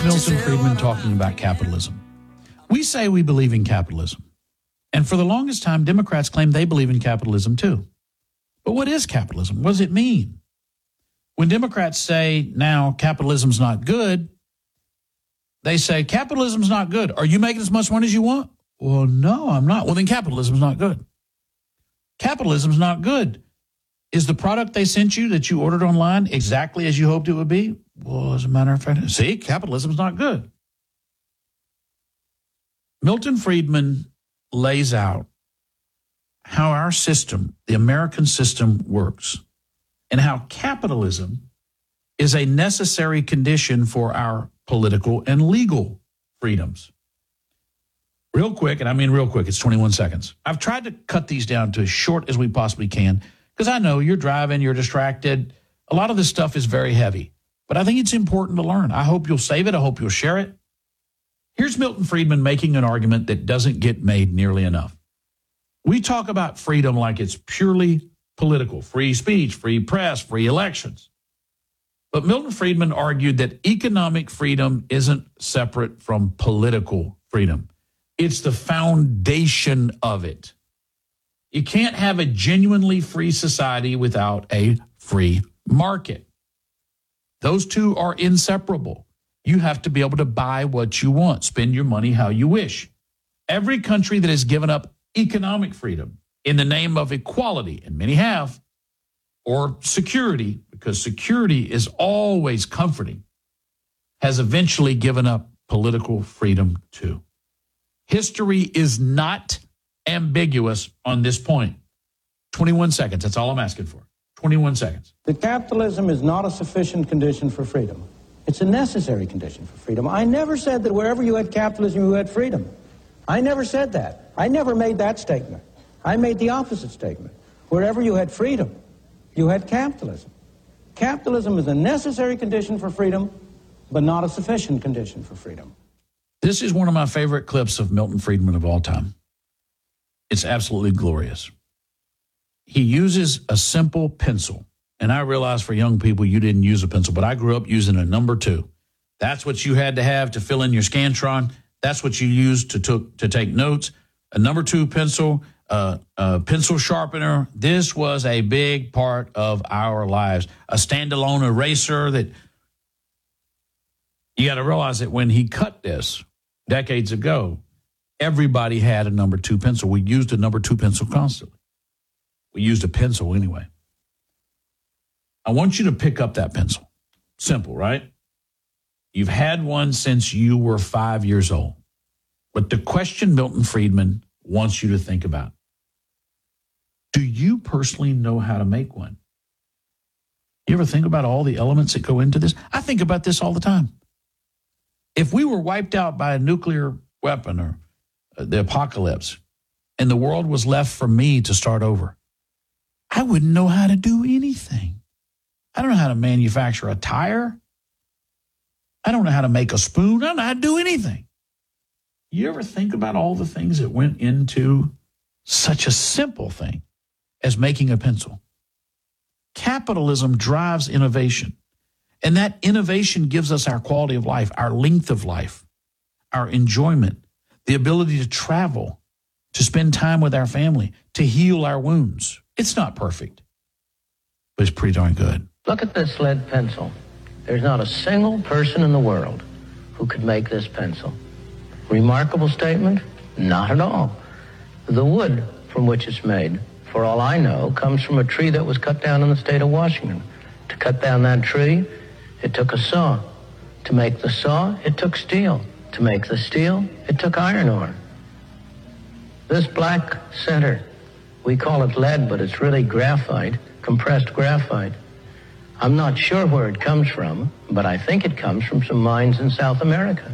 Milton Friedman talking about capitalism. We say we believe in capitalism. And for the longest time, Democrats claim they believe in capitalism too. But what is capitalism? What does it mean? When Democrats say now capitalism's not good, they say capitalism's not good. Are you making as much money as you want? Well, no, I'm not. Well, then capitalism's not good. Capitalism's not good. Is the product they sent you that you ordered online exactly as you hoped it would be? Well, as a matter of fact, see, capitalism's not good. Milton Friedman lays out how our system, the American system, works and how capitalism is a necessary condition for our political and legal freedoms. Real quick, and I mean real quick, it's 21 seconds. I've tried to cut these down to as short as we possibly can because I know you're driving, you're distracted. A lot of this stuff is very heavy, but I think it's important to learn. I hope you'll save it. I hope you'll share it. Here's Milton Friedman making an argument that doesn't get made nearly enough. We talk about freedom like it's purely political, free speech, free press, free elections. But Milton Friedman argued that economic freedom isn't separate from political freedom. It's the foundation of it. You can't have a genuinely free society without a free market. Those two are inseparable. You have to be able to buy what you want, spend your money how you wish. Every country that has given up economic freedom in the name of equality, and many have, or security, because security is always comforting, has eventually given up political freedom too. History is not ambiguous on this point. 21 seconds, that's all I'm asking for. 21 seconds. That capitalism is not a sufficient condition for freedom. It's a necessary condition for freedom. I never said that wherever you had capitalism, you had freedom. I never said that. I never made that statement. I made the opposite statement. Wherever you had freedom, you had capitalism. Capitalism is a necessary condition for freedom, but not a sufficient condition for freedom. This is one of my favorite clips of Milton Friedman of all time. It's absolutely glorious. He uses a simple pencil. And I realize for young people, you didn't use a pencil, but I grew up using a number 2. That's what you had to have to fill in your Scantron. That's what you used to take notes. A number 2 pencil, a pencil sharpener. This was a big part of our lives. A standalone eraser that you got to realize that when he cut this decades ago, everybody had a number 2 pencil. We used a number 2 pencil constantly. We used a pencil anyway. I want you to pick up that pencil. Simple, right? You've had one since you were 5 years old. But the question Milton Friedman wants you to think about, do you personally know how to make one? You ever think about all the elements that go into this? I think about this all the time. If we were wiped out by a nuclear weapon or the apocalypse and the world was left for me to start over, I wouldn't know how to do anything. I don't know how to manufacture a tire. I don't know how to make a spoon. I don't know how to do anything. You ever think about all the things that went into such a simple thing as making a pencil? Capitalism drives innovation. And that innovation gives us our quality of life, our length of life, our enjoyment, the ability to travel, to spend time with our family, to heal our wounds. It's not perfect, but it's pretty darn good. Look at this lead pencil. There's not a single person in the world who could make this pencil. Remarkable statement? Not at all. The wood from which it's made, for all I know, comes from a tree that was cut down in the state of Washington. To cut down that tree, it took a saw. To make the saw, it took steel. To make the steel, it took iron ore. This black center, we call it lead, but it's really graphite, compressed graphite. I'm not sure where it comes from, but I think it comes from some mines in South America.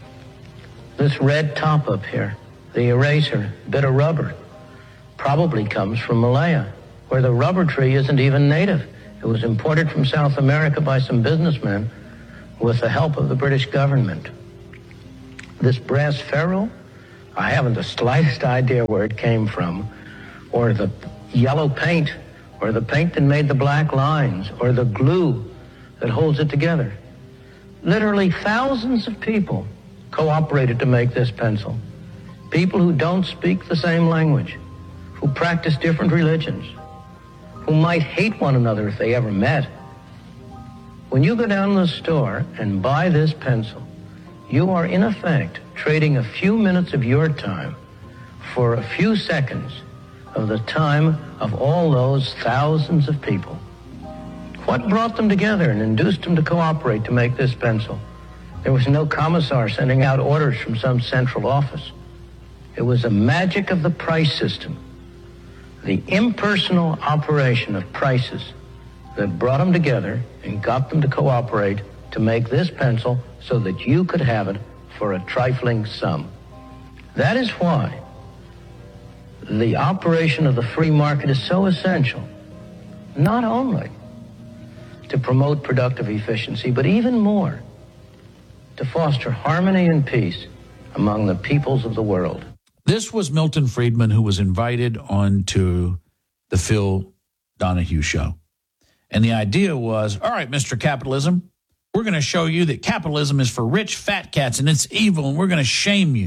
This red top up here, the eraser, bit of rubber, probably comes from Malaya, where the rubber tree isn't even native. It was imported from South America by some businessmen with the help of the British government. This brass ferrule, I haven't the slightest idea where it came from, or the yellow paint, or the paint that made the black lines, or the glue that holds it together. Literally thousands of people cooperated to make this pencil. People who don't speak the same language, who practice different religions, who might hate one another if they ever met. When you go down to the store and buy this pencil, you are in effect trading a few minutes of your time for a few seconds of the time of all those thousands of people. What brought them together and induced them to cooperate to make this pencil? There was no commissar sending out orders from some central office. It was the magic of the price system, the impersonal operation of prices that brought them together and got them to cooperate to make this pencil so that you could have it for a trifling sum. That is why the operation of the free market is so essential, not only to promote productive efficiency, but even more, to foster harmony and peace among the peoples of the world. This was Milton Friedman, who was invited onto the Phil Donahue show. And the idea was, all right, Mr. Capitalism, we're going to show you that capitalism is for rich fat cats and it's evil, and we're going to shame you.